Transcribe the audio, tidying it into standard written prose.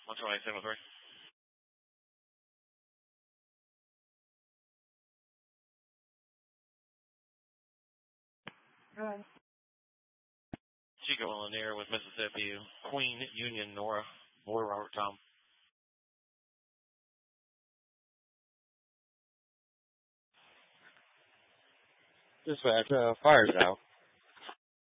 128.73. Right. Chico Lanier with Mississippi Queen Union Nora. Boy Robert Tom. Dispatch, fire's out.